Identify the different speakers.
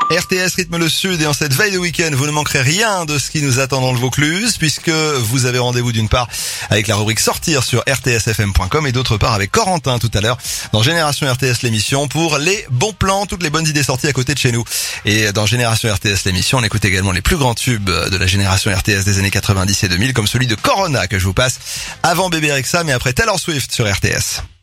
Speaker 1: RTS rythme le sud et en cette veille de week-end, vous ne manquerez rien de ce qui nous attend dans le Vaucluse puisque vous avez rendez-vous d'une part avec la rubrique sortir sur rtsfm.com et d'autre part avec Corentin tout à l'heure dans Génération RTS l'émission pour les bons plans, toutes les bonnes idées sorties à côté de chez nous. Et dans Génération RTS l'émission, on écoute également les plus grands tubes de la génération RTS des années 90 et 2000 comme celui de Corona que je vous passe avant Bébé Rexha mais après Taylor Swift sur RTS.